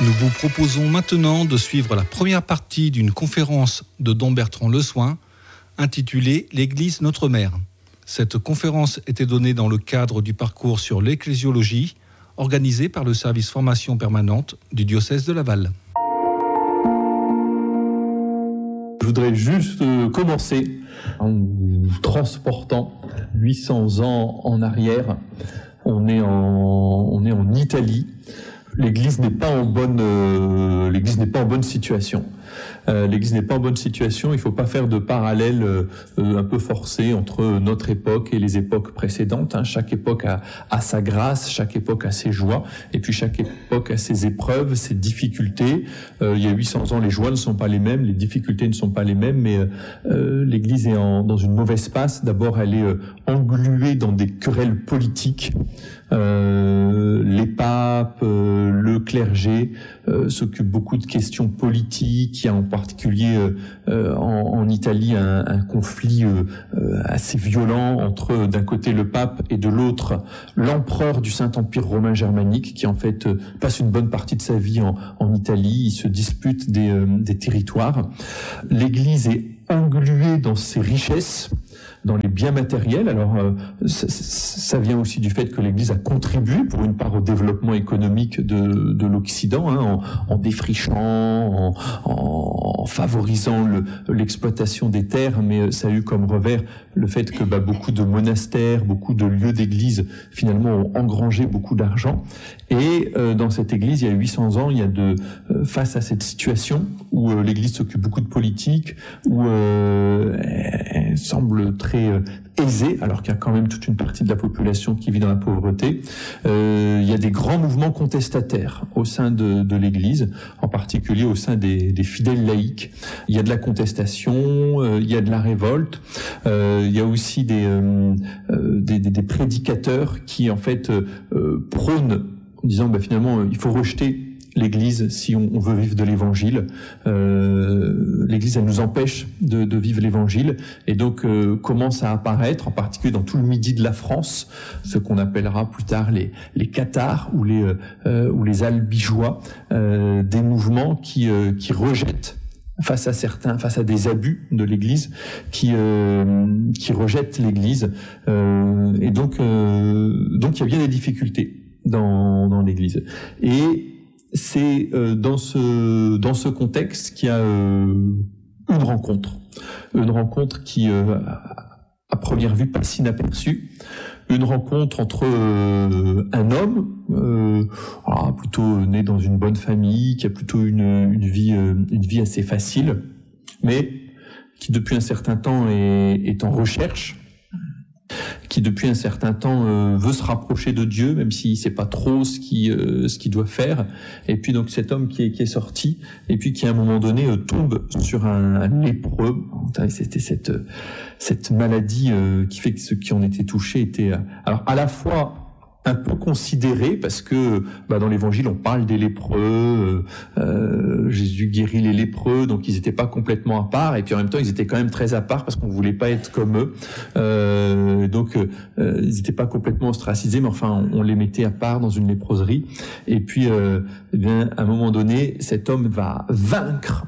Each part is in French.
Nous vous proposons maintenant de suivre la première partie d'une conférence de Dom Bertrand Le Soin intitulée « L'Église notre mère ». Cette conférence était donnée dans le cadre du parcours sur l'ecclésiologie organisé par le service formation permanente du diocèse de Laval. Je voudrais juste commencer en vous transportant 800 ans en arrière. On est en Italie. L'Église n'est pas en bonne situation. L'Église n'est pas en bonne situation. Il ne faut pas faire de parallèle un peu forcé entre notre époque et les époques précédentes. Chaque époque a sa grâce, chaque époque a ses joies, et puis chaque époque a ses épreuves, ses difficultés. Il y a 800 ans, les joies ne sont pas les mêmes, les difficultés ne sont pas les mêmes, mais l'Église est dans une mauvaise passe. D'abord, elle est engluée dans des querelles politiques. Les papes, le clergé s'occupent beaucoup de questions politiques. Il y a en particulier en Italie un conflit assez violent entre d'un côté le pape et de l'autre l'empereur du Saint-Empire romain germanique qui en fait passe une bonne partie de sa vie en Italie. Ils se disputent des territoires. L'Église est engluée dans ses richesses, dans les biens matériels. Alors, ça vient aussi du fait que l'Église a contribué pour une part au développement économique de l'Occident, en défrichant, en favorisant l'exploitation des terres, mais ça a eu comme revers le fait que beaucoup de monastères, beaucoup de lieux d'église, finalement, ont engrangé beaucoup d'argent. Et dans cette Église, il y a 800 ans, il y a face à cette situation où l'Église s'occupe beaucoup de politique, où elle semble très aisée, alors qu'il y a quand même toute une partie de la population qui vit dans la pauvreté. Il y a des grands mouvements contestataires au sein de l'Église, en particulier au sein des fidèles laïcs. Il y a de la contestation, il y a de la révolte, il y a aussi des prédicateurs qui en fait prônent en disant finalement il faut rejeter l'Église si on veut vivre de l'Évangile. L'Église, elle nous empêche de vivre l'Évangile, et donc commence à apparaître, en particulier dans tout le midi de la France, ce qu'on appellera plus tard les cathares ou les albigeois, des mouvements qui rejettent face à des abus de l'Église, qui rejettent l'Église, et donc il y a bien des difficultés dans l'Église. Et c'est dans ce contexte qu'il y a une rencontre qui à première vue passe inaperçue, une rencontre entre un homme plutôt né dans une bonne famille, qui a plutôt une vie assez facile, mais qui depuis un certain temps est en recherche, qui depuis un certain temps veut se rapprocher de Dieu, même s'il sait pas trop ce qu'il doit faire. Et puis donc cet homme qui est sorti, et puis qui à un moment donné tombe sur un lépreux. C'était cette maladie qui fait que ceux qui en étaient touchés étaient alors à la fois un peu considérés, parce que dans l'Évangile on parle des lépreux, Jésus guérit les lépreux, donc ils n'étaient pas complètement à part, et puis en même temps ils étaient quand même très à part parce qu'on voulait pas être comme eux, donc ils n'étaient pas complètement ostracisés, mais enfin on les mettait à part dans une léproserie. Et puis à un moment donné cet homme va vaincre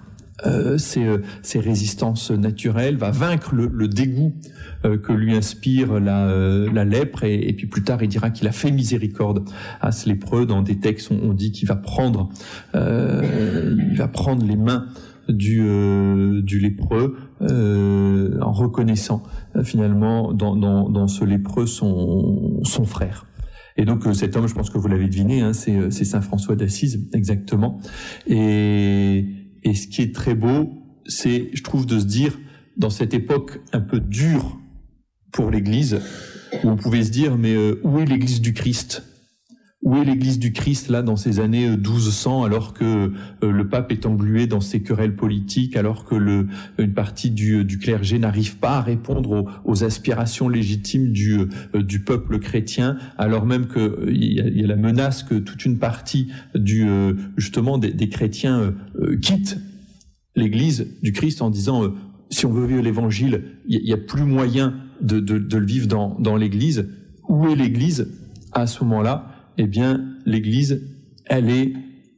ses résistances naturelles, va vaincre le dégoût que lui inspire la lèpre, et puis plus tard il dira qu'il a fait miséricorde à ce lépreux. Dans des textes on dit qu'il va prendre les mains du lépreux en reconnaissant finalement dans ce lépreux son frère. Et donc cet homme, je pense que vous l'avez deviné, c'est saint François d'Assise exactement. Et ce qui est très beau, c'est, je trouve, de se dire, dans cette époque un peu dure pour l'Église, où on pouvait se dire, mais où est l'Église du Christ ? Où est l'Église du Christ, là, dans ces années 1200, alors que le pape est englué dans ses querelles politiques, alors que une partie du clergé n'arrive pas à répondre aux aspirations légitimes du peuple chrétien, alors même que il y a la menace que toute une partie justement des chrétiens quittent l'Église du Christ en disant si on veut vivre l'Évangile, il y a plus moyen de le vivre dans l'Église. Où est l'Église à ce moment-là? Eh bien, l'Église, elle est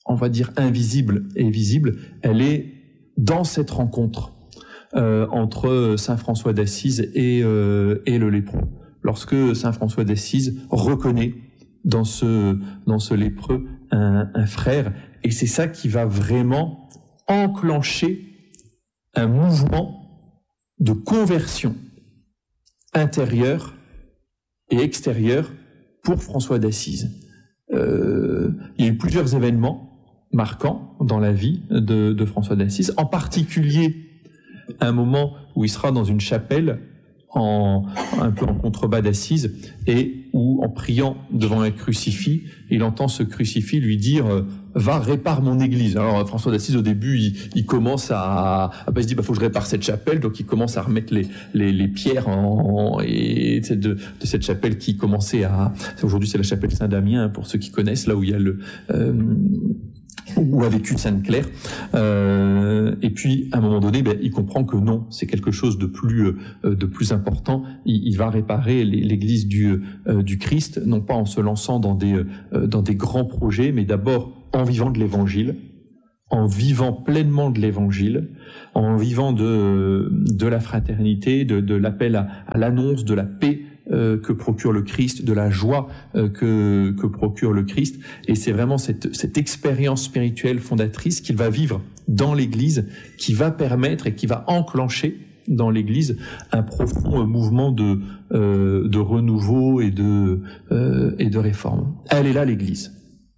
on va dire invisible et visible, elle est dans cette rencontre entre saint François d'Assise et le lépreux. Lorsque saint François d'Assise reconnaît dans ce lépreux un frère, et c'est ça qui va vraiment enclencher un mouvement de conversion intérieure et extérieure pour François d'Assise. Il y a eu plusieurs événements marquants dans la vie de François d'Assise, en particulier un moment où il sera dans une chapelle un peu en contrebas d'Assise, et où, en priant devant un crucifix, il entend ce crucifix lui dire va, répare mon église. Alors François d'Assise, au début, il commence il se dit faut que je répare cette chapelle, donc il commence à remettre les pierres de cette chapelle qui commençait aujourd'hui c'est la chapelle Saint-Damien, pour ceux qui connaissent, là où il y a où a vécu Sainte-Claire, et puis à un moment donné, il comprend que non, c'est quelque chose de plus important. Il va réparer l'église du Christ, non pas en se lançant dans des grands projets, mais d'abord en vivant de l'évangile, en vivant pleinement de l'évangile, en vivant de la fraternité, de l'appel à l'annonce de la paix que procure le Christ, de la joie que procure le Christ. Et c'est vraiment cette expérience spirituelle fondatrice qu'il va vivre dans l'Église, qui va permettre et qui va enclencher dans l'Église un profond mouvement de renouveau et de réforme. Elle est là, l'Église.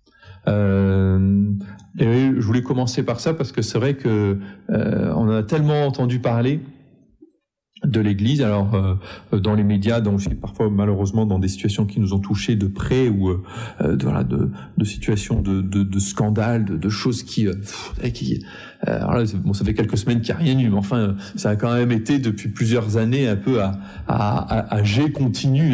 Et je voulais commencer par ça parce que c'est vrai que on a tellement entendu parler de l'Église, alors dans les médias, aussi parfois malheureusement dans des situations qui nous ont touchés de près, ou de situations de scandales, de choses alors là, ça fait quelques semaines qu'il n'y a rien eu, mais enfin ça a quand même été depuis plusieurs années un peu à jet continu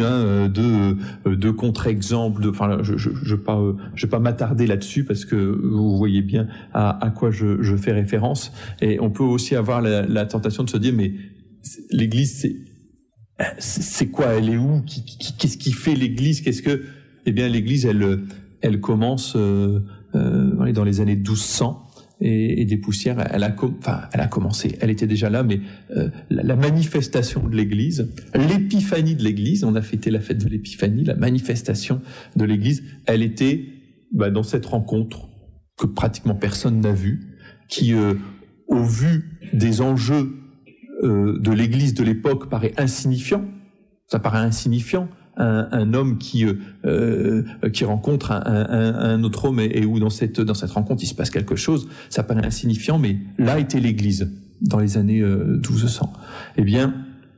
de contre-exemples. Je vais pas m'attarder là-dessus parce que vous voyez bien à quoi je fais référence. Et on peut aussi avoir la tentation de se dire mais l'Église, c'est quoi? Elle est où? Qu'est-ce qui fait l'Église? Eh bien, l'Église, elle commence dans les années 1200 et des poussières. Elle a commencé. Elle était déjà là, mais la manifestation de l'Église, l'épiphanie de l'Église, on a fêté la fête de l'épiphanie, la manifestation de l'Église, elle était dans cette rencontre que pratiquement personne n'a vue, qui, au vu des enjeux de l'Église de l'époque, paraît insignifiant. Ça paraît insignifiant. Un homme qui rencontre un autre homme et où dans cette rencontre il se passe quelque chose, ça paraît insignifiant, mais là était l'Église dans les années 1200. Eh bien,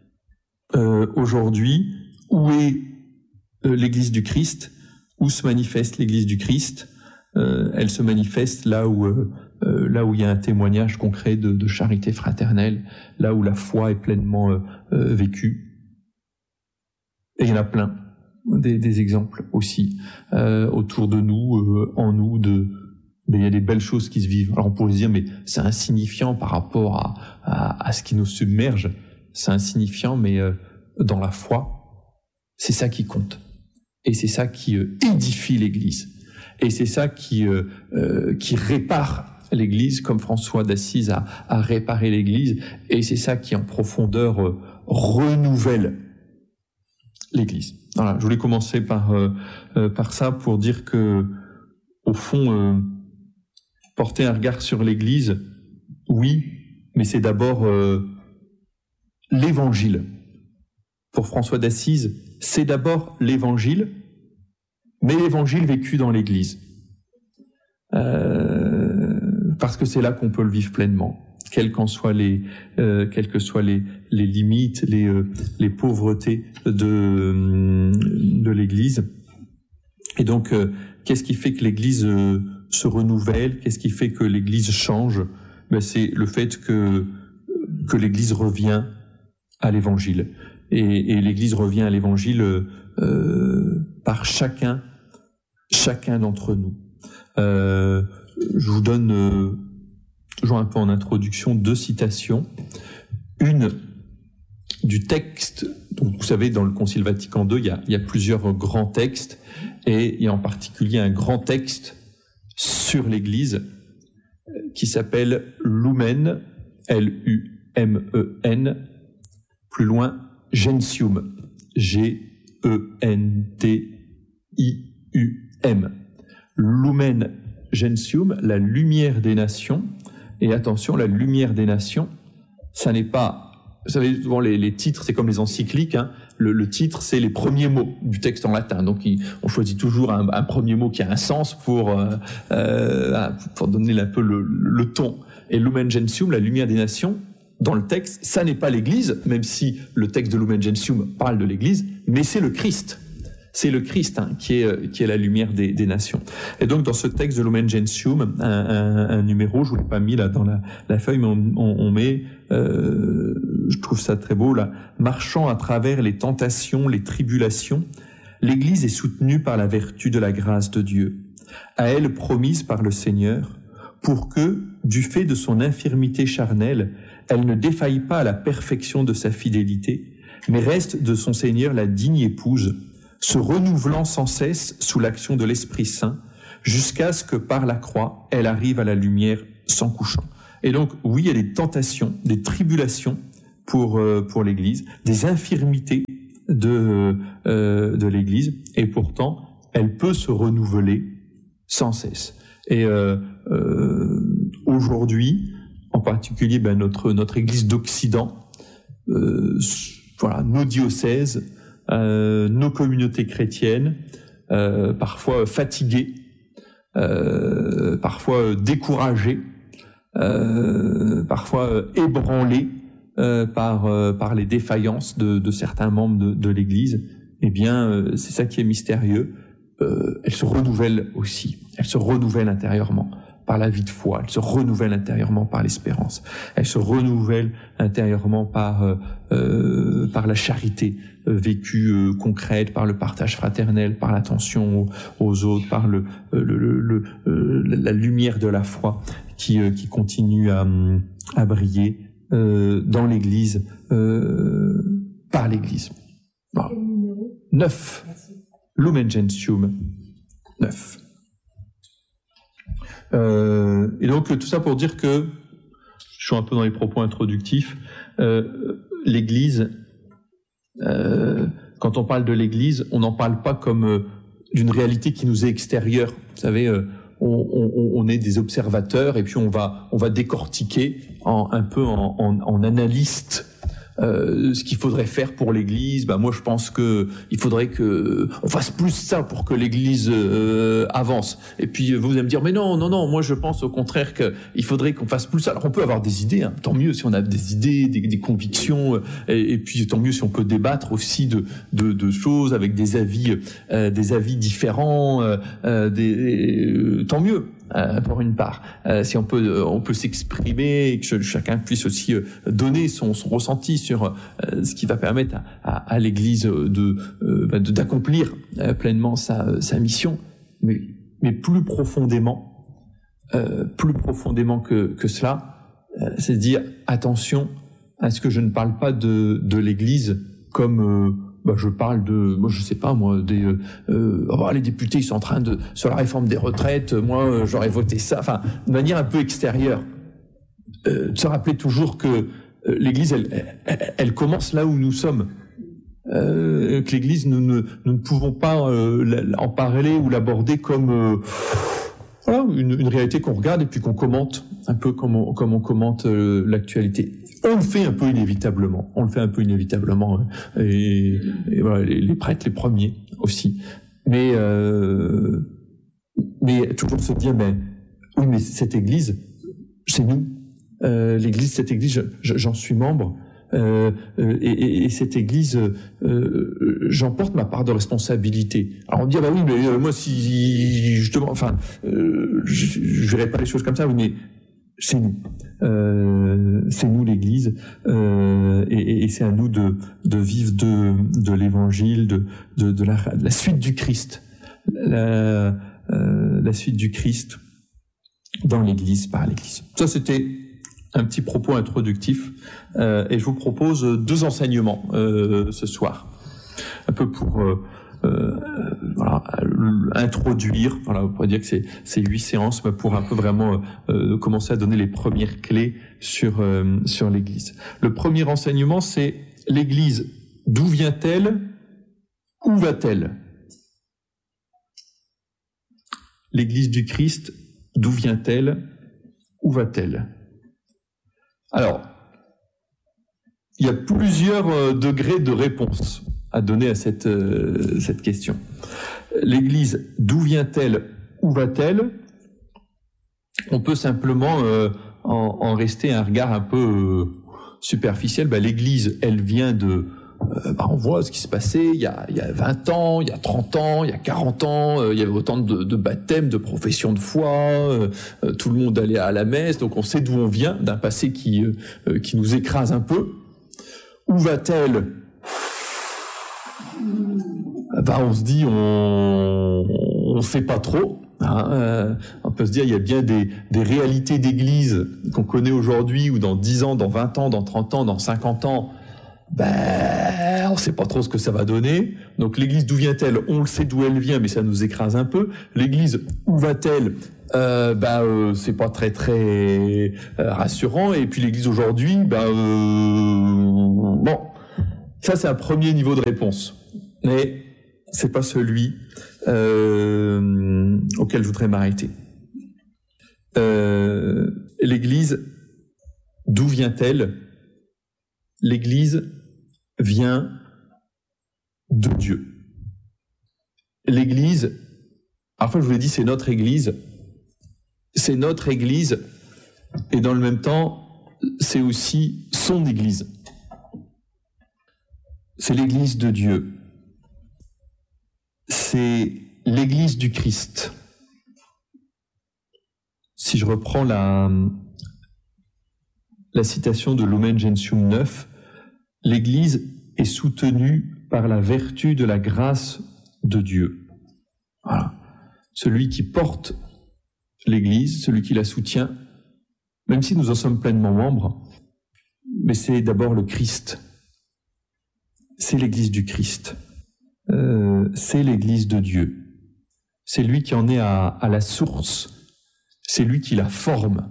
aujourd'hui, où est l'Église du Christ? Où se manifeste l'Église du Christ? Elle se manifeste là où il y a un témoignage concret de charité fraternelle, là où la foi est pleinement vécue. Et il y en a plein, des exemples aussi, autour de nous, en nous, mais il y a des belles choses qui se vivent. Alors on pourrait se dire, mais c'est insignifiant par rapport à ce qui nous submerge. C'est insignifiant, mais dans la foi, c'est ça qui compte. Et c'est ça qui édifie l'Église. Et c'est ça qui répare l'Église, comme François d'Assise a réparé l'Église. Et c'est ça qui, en profondeur, renouvelle l'Église. Voilà, je voulais commencer par ça pour dire que, au fond, porter un regard sur l'Église, oui, mais c'est d'abord l'Évangile. Pour François d'Assise, c'est d'abord l'Évangile, mais l'Évangile vécu dans l'Église. Parce que c'est là qu'on peut le vivre pleinement, quelles que soient les limites, les pauvretés de l'Église. Et donc, qu'est-ce qui fait que l'Église se renouvelle? Qu'est-ce qui fait que l'Église change? C'est le fait que l'Église revient à l'Évangile. Et l'Église revient à l'Évangile par chacun d'entre nous. Je vous donne toujours un peu en introduction 2 citations. Une du texte, donc vous savez, dans le Concile Vatican II, il y a plusieurs grands textes, et il y a en particulier un grand texte sur l'Église qui s'appelle Lumen, L-U-M-E-N, plus loin Gentium, G-E-N-T-I-U-M. Lumen Gentium, la lumière des nations. Et attention, la lumière des nations, ça n'est pas... Vous savez, souvent les titres, c'est comme les encycliques, hein. Le titre, c'est les premiers mots du texte en latin. Donc, on choisit toujours un premier mot qui a un sens pour donner un peu le ton. Et Lumen Gentium, la lumière des nations, dans le texte, ça n'est pas l'Église, même si le texte de Lumen Gentium parle de l'Église, mais c'est le Christ. C'est le Christ qui est la lumière des nations. Et donc, dans ce texte de Lumen Gentium, un numéro, je vous l'ai pas mis là dans la feuille, mais on met, je trouve ça très beau, là, marchant à travers les tentations, les tribulations, l'Église est soutenue par la vertu de la grâce de Dieu, à elle promise par le Seigneur, pour que, du fait de son infirmité charnelle, elle ne défaille pas à la perfection de sa fidélité, mais reste de son Seigneur la digne épouse, se renouvelant sans cesse sous l'action de l'Esprit Saint, jusqu'à ce que par la croix, elle arrive à la lumière sans couchant. Et donc, oui, il y a des tentations, des tribulations pour l'Église, des infirmités de l'Église, et pourtant, elle peut se renouveler sans cesse. Et aujourd'hui, en particulier, notre Église d'Occident, voilà, nos diocèses, nos communautés chrétiennes, parfois fatiguées, parfois découragées, parfois ébranlées par les défaillances de certains membres de l'Église. Eh bien, c'est ça qui est mystérieux. Elle se renouvelle aussi. Elle se renouvelle intérieurement par la vie de foi. Elle se renouvelle intérieurement par l'espérance. Elle se renouvelle intérieurement par la charité vécue concrète, par le partage fraternel, par l'attention aux autres, par la lumière de la foi qui continue à briller dans l'Église, par l'Église. Voilà. 9. Lumen Gentium 9. Et donc tout ça pour dire que, je suis un peu dans les propos introductifs, l'Église, quand on parle de l'Église, on n'en parle pas comme d'une réalité qui nous est extérieure. Vous savez, on est des observateurs et puis on va décortiquer un peu en analyste ce qu'il faudrait faire pour l'Église. Moi, je pense que il faudrait que on fasse plus ça pour que l'Église avance. Et puis vous allez me dire, mais non, moi je pense au contraire qu'il faudrait qu'on fasse plus ça. Alors on peut avoir des idées, hein. Tant mieux si on a des idées, des convictions, et puis tant mieux si on peut débattre aussi de choses avec des avis différents, tant mieux. Pour une part, si on peut s'exprimer et que chacun puisse aussi donner son ressenti sur ce qui va permettre à l'Église d'accomplir pleinement sa mission, mais plus profondément que cela, c'est de dire attention à ce que je ne parle pas de l'Église comme je parle je sais pas moi, les députés ils sont en train sur la réforme des retraites, moi j'aurais voté ça, enfin de manière un peu extérieure, de se rappeler toujours que l'Église elle commence là où nous sommes, que l'Église nous ne pouvons pas en parler ou l'aborder comme une réalité qu'on regarde et puis qu'on commente un peu comme on commente l'actualité. On le fait un peu inévitablement. Et voilà, les prêtres, les premiers aussi. Mais toujours se dire, oui, mais cette Église, c'est nous. L'Église, cette Église, j'en suis membre. Et cette Église, j'en porte ma part de responsabilité. Alors on dit, oui, mais moi, si justement, je verrai pas les choses comme ça, oui, mais c'est nous l'Église, et c'est à nous de vivre de l'Évangile, de la suite du Christ, la suite du Christ dans l'Église, par l'Église. Ça, c'était un petit propos introductif, et je vous propose 2 enseignements ce soir, un peu pour introduire, on pourrait dire que c'est 8 séances pour un peu vraiment commencer à donner les premières clés sur l'Église. Le premier enseignement, c'est l'Église, d'où vient-elle? Où va-t-elle? L'Église du Christ, d'où vient-elle? Où va-t-elle? Alors, il y a plusieurs degrés de réponse à donner à cette question. L'Église, d'où vient-elle? Où va-t-elle? On peut simplement en rester à un regard un peu superficiel. L'Église, elle vient de... on voit ce qui se passait il y a 20 ans, il y a 30 ans, il y a 40 ans, il y avait autant de baptêmes, de professions de foi, tout le monde allait à la messe, donc on sait d'où on vient, d'un passé qui nous écrase un peu. Où va-t-elle? On se dit, on sait pas trop. On peut se dire, il y a bien des réalités d'église qu'on connaît aujourd'hui, ou dans 10 ans, dans 20 ans, dans 30 ans, dans 50 ans, on sait pas trop ce que ça va donner. Donc l'église, d'où vient-elle? On le sait d'où elle vient, mais ça nous écrase un peu. L'église, où va-t-elle? C'est pas très très rassurant. Et puis l'église aujourd'hui, ça c'est un premier niveau de réponse, mais c'est pas celui auquel je voudrais m'arrêter. L'église, d'où vient-elle? L'église vient de Dieu. L'église, enfin je vous l'ai dit, c'est notre église, et dans le même temps, c'est aussi son église. C'est l'église de Dieu. C'est l'église du Christ. Si je reprends la citation de Lumen Gentium 9, l'église est soutenue par la vertu de la grâce de Dieu. Voilà. Celui qui porte l'église, celui qui la soutient, même si nous en sommes pleinement membres, mais c'est d'abord le Christ. C'est l'église du Christ. C'est l'église de Dieu. C'est lui qui en est à la source. C'est lui qui la forme.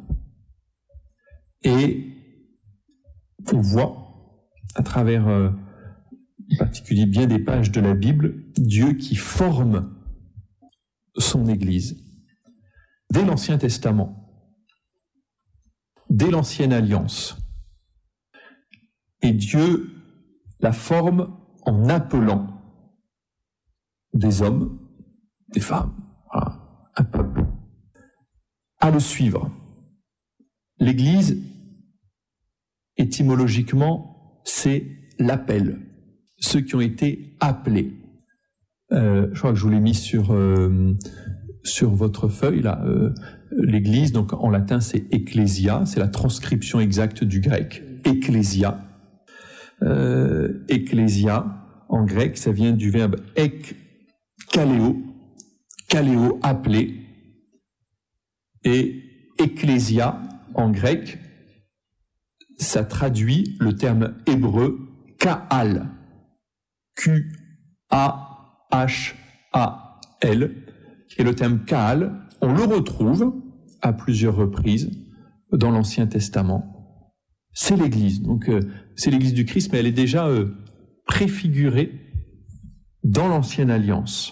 Et on voit, à travers, en particulier bien des pages de la Bible, Dieu qui forme son Église. Dès l'Ancien Testament, dès l'Ancienne Alliance. Et Dieu la forme en appelant des hommes, des femmes, un peuple, à le suivre. L'Église, étymologiquement, c'est l'appel. Ceux qui ont été appelés. Je crois que je vous l'ai mis sur votre feuille, là. L'Église, donc en latin, c'est ecclesia, c'est la transcription exacte du grec. Ecclesia. Ecclesia, en grec, ça vient du verbe kaleo, appelé. Et ecclesia, en grec, ça traduit le terme hébreu Ka'al, Q-A-H-A-L. Et le terme Ka'al, on le retrouve à plusieurs reprises dans l'Ancien Testament. C'est l'Église, donc c'est l'Église du Christ, mais elle est déjà préfigurée dans l'Ancienne Alliance.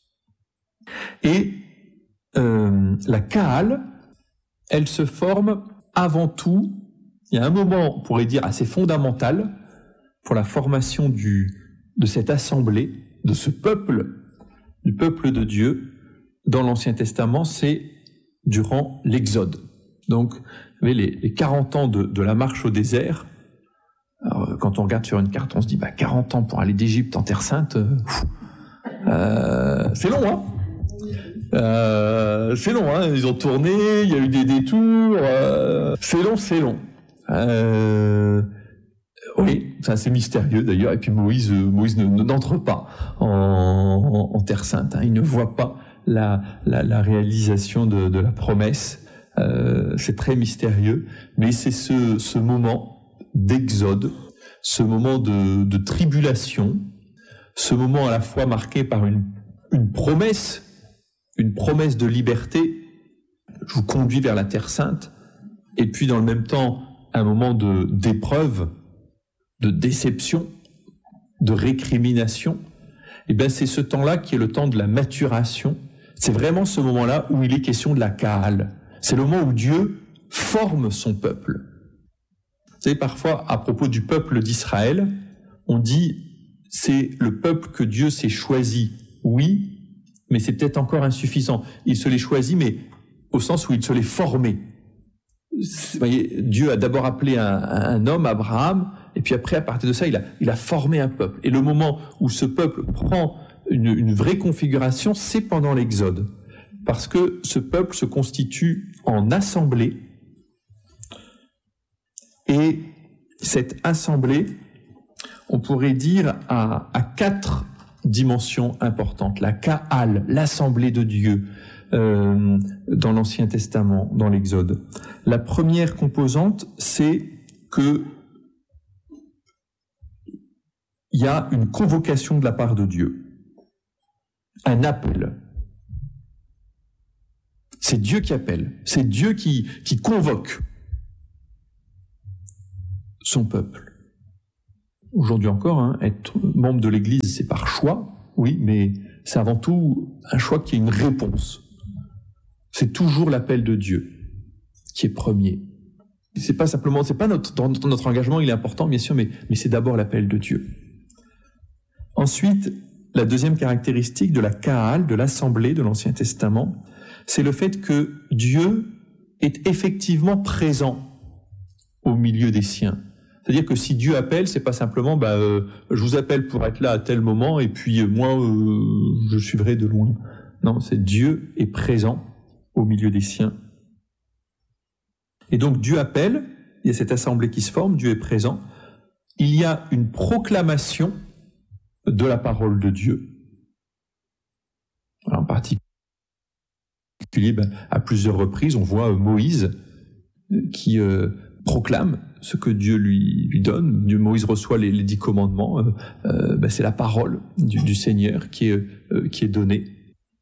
Et la Ka'al, elle se forme avant tout, il y a un moment, on pourrait dire, assez fondamental pour la formation de cette assemblée, de ce peuple, du peuple de Dieu, dans l'Ancien Testament, c'est durant l'Exode. Donc, vous savez, les 40 ans de la marche au désert, alors, quand on regarde sur une carte, on se dit, 40 ans pour aller d'Égypte en Terre Sainte, c'est long, hein? C'est long, hein? Ils ont tourné, il y a eu des détours, c'est long. Oui, c'est assez mystérieux d'ailleurs. Et puis Moïse n'entre pas en Terre Sainte. Il ne voit pas la réalisation de la promesse. C'est très mystérieux, mais c'est ce moment d'exode, ce moment de tribulation, ce moment à la fois marqué par une promesse de liberté, je vous conduis vers la Terre Sainte, et puis dans le même temps, un moment d'épreuve, de déception, de récrimination. Et bien c'est ce temps-là qui est le temps de la maturation. C'est vraiment ce moment-là où il est question de la Kaal. C'est le moment où Dieu forme son peuple. Vous savez, parfois, à propos du peuple d'Israël, on dit c'est le peuple que Dieu s'est choisi. Oui, mais c'est peut-être encore insuffisant. Il se l'est choisi, mais au sens où il se l'est formé. Vous voyez, Dieu a d'abord appelé un homme, Abraham, et puis après, à partir de ça, il a formé un peuple. Et le moment où ce peuple prend une vraie configuration, c'est pendant l'Exode. Parce que ce peuple se constitue en assemblée. Et cette assemblée, on pourrait dire, à 4 dimensions importantes. La Kaal, l'assemblée de Dieu, dans l'Ancien Testament, dans l'Exode. La première composante, c'est que il y a une convocation de la part de Dieu. Un appel. C'est Dieu qui appelle. C'est Dieu qui convoque son peuple. Aujourd'hui encore, être membre de l'Église, c'est par choix, oui, mais c'est avant tout un choix qui est une réponse. C'est toujours l'appel de Dieu qui est premier. C'est pas simplement, c'est pas notre engagement, il est important, bien sûr, mais c'est d'abord l'appel de Dieu. Ensuite, la deuxième caractéristique de la Kaal, de l'assemblée de l'Ancien Testament, c'est le fait que Dieu est effectivement présent au milieu des siens. C'est-à-dire que si Dieu appelle, c'est pas simplement je vous appelle pour être là à tel moment et puis moi je suivrai de loin. Non, c'est Dieu est présent au milieu des siens. Et donc Dieu appelle, il y a cette assemblée qui se forme, Dieu est présent. Il y a une proclamation de la parole de Dieu. Alors, en particulier, à plusieurs reprises, on voit Moïse qui proclame ce que Dieu lui donne. Moïse reçoit les 10 commandements. C'est la parole du Seigneur qui est donnée.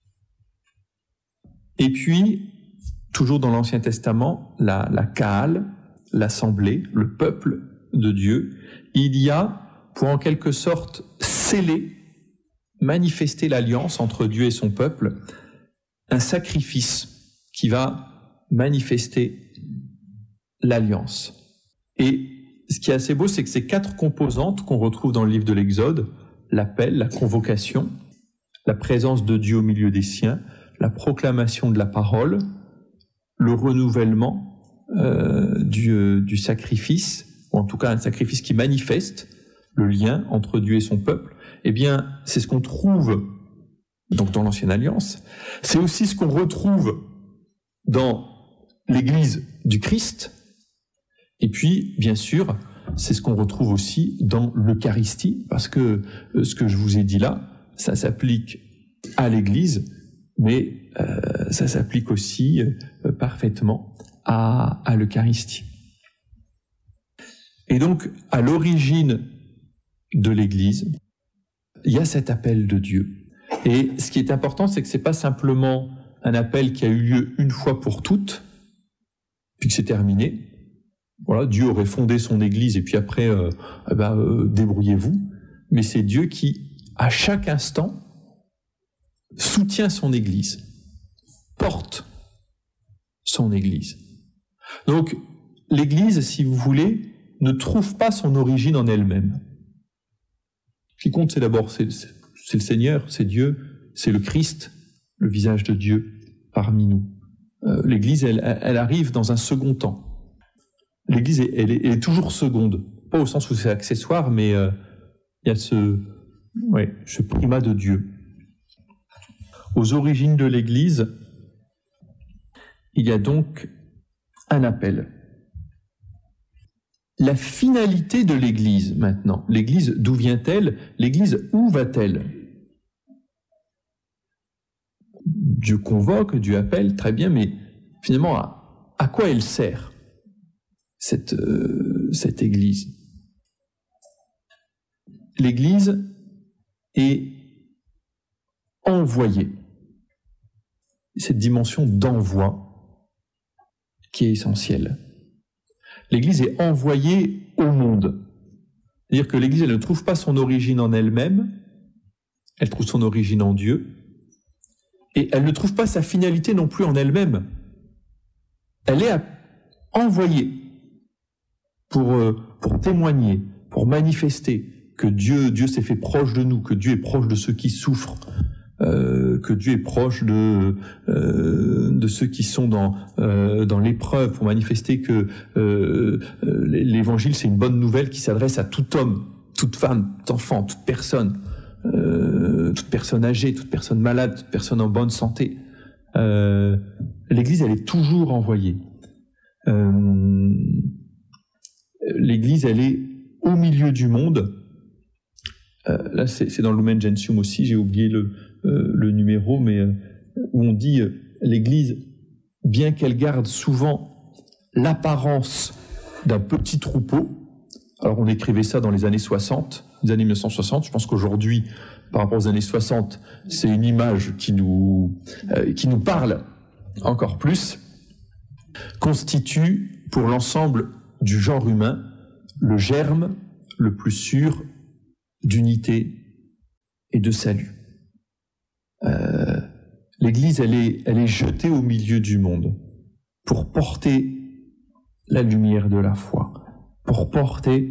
Et puis, toujours dans l'Ancien Testament, la Kaal, l'assemblée, le peuple de Dieu, il y a, pour en quelque sorte sceller, manifester l'alliance entre Dieu et son peuple, un sacrifice qui va manifester l'alliance. Et ce qui est assez beau, c'est que ces 4 composantes qu'on retrouve dans le livre de l'Exode, l'appel, la convocation, la présence de Dieu au milieu des siens, la proclamation de la parole, le renouvellement du sacrifice, ou en tout cas un sacrifice qui manifeste le lien entre Dieu et son peuple, eh bien, c'est ce qu'on trouve donc dans l'Ancienne Alliance. C'est aussi ce qu'on retrouve dans l'Église du Christ. Et puis, bien sûr, c'est ce qu'on retrouve aussi dans l'Eucharistie, parce que ce que je vous ai dit là, ça s'applique à l'Église, mais ça s'applique aussi parfaitement à l'Eucharistie. Et donc, à l'origine de l'Église, il y a cet appel de Dieu. Et ce qui est important, c'est que c'est pas simplement un appel qui a eu lieu une fois pour toutes, puis que c'est terminé. Voilà, Dieu aurait fondé son Église et puis après, débrouillez-vous. Mais c'est Dieu qui, à chaque instant, soutient son Église, porte son Église. Donc, l'Église, si vous voulez, ne trouve pas son origine en elle-même. Ce qui compte, c'est d'abord, c'est le Seigneur, c'est Dieu, c'est le Christ, le visage de Dieu parmi nous. L'Église, elle arrive dans un second temps. L'Église, elle est toujours seconde, pas au sens où c'est accessoire, mais il y a ce primat de Dieu. Aux origines de l'Église, il y a donc un appel. La finalité de l'Église, maintenant. L'Église, d'où vient-elle? L'Église, où va-t-elle? Dieu convoque, Dieu appelle, très bien, mais finalement, à quoi elle sert, cette Église? L'Église, est envoyée. Cette dimension d'envoi qui est essentielle. L'Église est envoyée au monde. C'est-à-dire que l'Église, elle ne trouve pas son origine en elle-même, elle trouve son origine en Dieu, et elle ne trouve pas sa finalité non plus en elle-même. Elle est envoyée pour témoigner, pour manifester que Dieu s'est fait proche de nous, que Dieu est proche de ceux qui souffrent, que Dieu est proche de ceux qui sont dans l'épreuve, pour manifester que l'Évangile, c'est une bonne nouvelle qui s'adresse à tout homme, toute femme, tout enfant, toute personne âgée, toute personne malade, toute personne en bonne santé. L'Église, elle est toujours envoyée. L'Église, elle est au milieu du monde. Là, c'est dans Lumen Gentium aussi, j'ai oublié le numéro, mais où on dit l'Église, bien qu'elle garde souvent l'apparence d'un petit troupeau, alors on écrivait ça dans les années 60, les années 1960, je pense qu'aujourd'hui, par rapport aux années 60, c'est une image qui nous parle encore plus, constitue pour l'ensemble du genre humain le germe le plus sûr d'unité et de salut. L'Église, elle est jetée au milieu du monde pour porter la lumière de la foi, pour porter